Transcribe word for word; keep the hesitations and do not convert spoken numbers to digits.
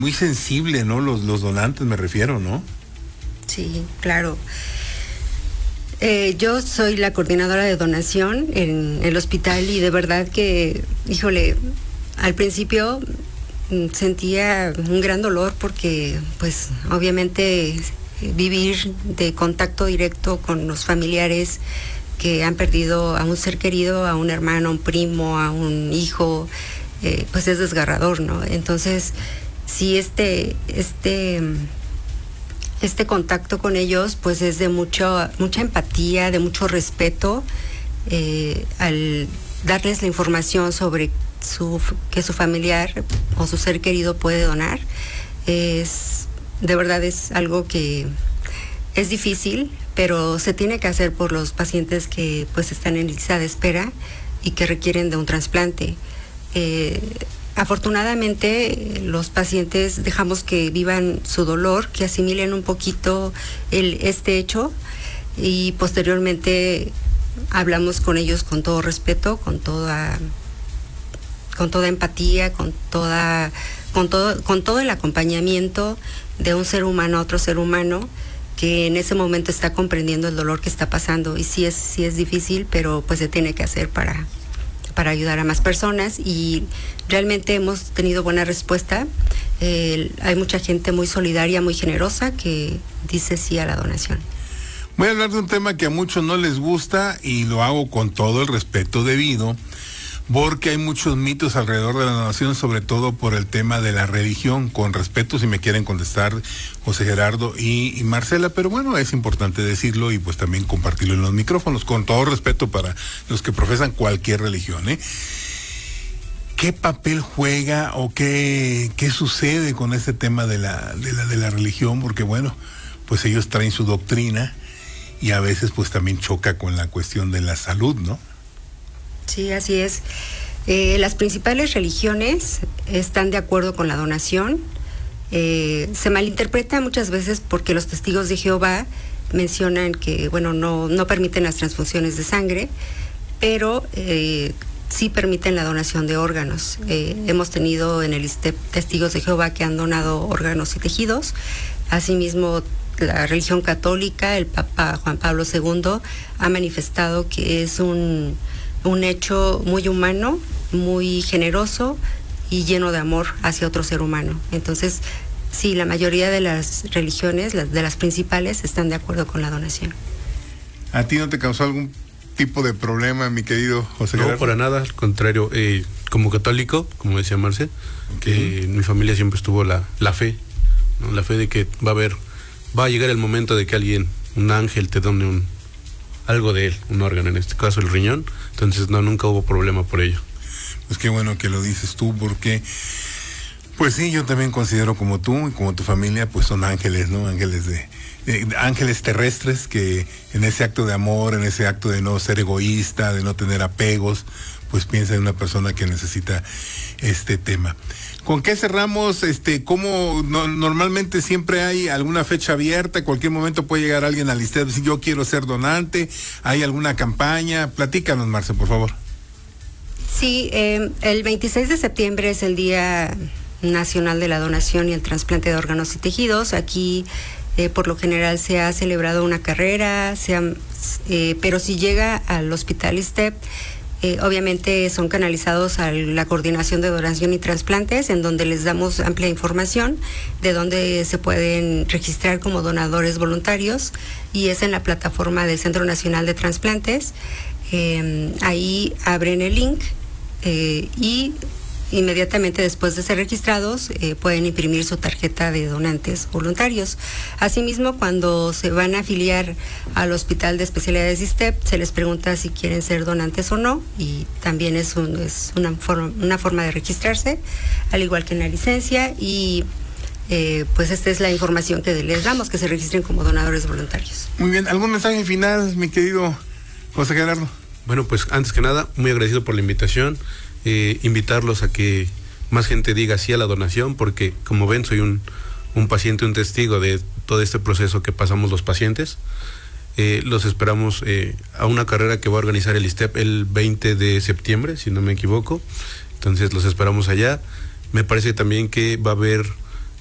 Muy sensible, ¿no? Los, los donantes, me refiero, ¿no? Sí, claro. Eh, yo soy la coordinadora de donación en el hospital y de verdad que, híjole, al principio sentía un gran dolor porque, pues, obviamente vivir de contacto directo con los familiares que han perdido a un ser querido, a un hermano, a un primo, a un hijo, eh, pues es desgarrador, ¿no? Entonces, sí, este, este, este contacto con ellos, pues es de mucho, mucha empatía, de mucho respeto, eh, al darles la información sobre su, que su familiar o su ser querido puede donar, es, de verdad es algo que es difícil, pero se tiene que hacer por los pacientes que pues están en lista de espera y que requieren de un trasplante. Eh, afortunadamente los pacientes dejamos que vivan su dolor, que asimilen un poquito el, este hecho y posteriormente hablamos con ellos con todo respeto, con toda, con toda empatía, con toda, con todo, con todo el acompañamiento de un ser humano a otro ser humano que en ese momento está comprendiendo el dolor que está pasando. Y sí es, sí es difícil, pero pues se tiene que hacer para, para ayudar a más personas y realmente hemos tenido buena respuesta. Eh, hay mucha gente muy solidaria, muy generosa que dice sí a la donación. Voy a hablar de un tema que a muchos no les gusta y lo hago con todo el respeto debido, porque hay muchos mitos alrededor de la donación, sobre todo por el tema de la religión. Con respeto, si me quieren contestar José Gerardo y, y Marcela, pero bueno, es importante decirlo y pues también compartirlo en los micrófonos, con todo respeto para los que profesan cualquier religión, ¿eh? ¿Qué papel juega o qué, qué sucede con este tema de la, de la, de la religión? Porque bueno, pues ellos traen su doctrina y a veces pues también choca con la cuestión de la salud, ¿no? Sí, así es. Eh, las principales religiones están de acuerdo con la donación. Eh, se malinterpreta muchas veces porque los testigos de Jehová mencionan que, bueno, no, no permiten las transfusiones de sangre, pero eh, sí permiten la donación de órganos. Eh, hemos tenido en el ISSSTE testigos de Jehová que han donado órganos y tejidos. Asimismo, la religión católica, el Papa Juan Pablo segundo, ha manifestado que es un... un hecho muy humano, muy generoso y lleno de amor hacia otro ser humano. Entonces, sí, la mayoría de las religiones, las, de las principales, están de acuerdo con la donación. ¿A ti no te causó algún tipo de problema, mi querido José Gerardo? No, para nada, al contrario. Eh, como católico, como decía Marce, que okay. En mi familia siempre estuvo la, la fe, ¿no? La fe de que va a haber, va a llegar el momento de que alguien, un ángel, te done un algo de él, un órgano, en este caso el riñón. Entonces no, nunca hubo problema por ello. Pues qué bueno que lo dices tú, porque pues sí, yo también considero como tú y como tu familia, pues son ángeles, ¿no? Ángeles de, de ángeles terrestres que en ese acto de amor, en ese acto de no ser egoísta, de no tener apegos, pues piensa en una persona que necesita este tema. ¿Con qué cerramos? Este, ¿cómo no, normalmente siempre hay alguna fecha abierta? En cualquier momento puede llegar alguien al ISSSTE y decir, yo quiero ser donante. ¿Hay alguna campaña? Platícanos, Marce, por favor. Sí, eh, el veintiséis de septiembre es el Día Nacional de la Donación y el Trasplante de Órganos y Tejidos. Aquí, eh, por lo general, se ha celebrado una carrera, se ha, eh, pero si llega al Hospital ISSSTE, Eh, obviamente son canalizados a la coordinación de donación y trasplantes, en donde les damos amplia información de dónde se pueden registrar como donadores voluntarios, y es en la plataforma del Centro Nacional de Trasplantes. Eh, ahí abren el link eh, y inmediatamente después de ser registrados eh, pueden imprimir su tarjeta de donantes voluntarios. Asimismo, cuando se van a afiliar al Hospital de Especialidades ISSSTE, se les pregunta si quieren ser donantes o no, y también es, un, es una, forma, una forma de registrarse, al igual que en la licencia, y eh, pues esta es la información que les damos, que se registren como donadores voluntarios. Muy bien, ¿algún mensaje final, mi querido José Gerardo? Bueno, pues antes que nada, muy agradecido por la invitación. Eh, invitarlos a que más gente diga sí a la donación, porque como ven soy un, un paciente, un testigo de todo este proceso que pasamos los pacientes. Eh, los esperamos eh, a una carrera que va a organizar el ISSSTE el veinte de septiembre, si no me equivoco. Entonces los esperamos allá. Me parece también que va a haber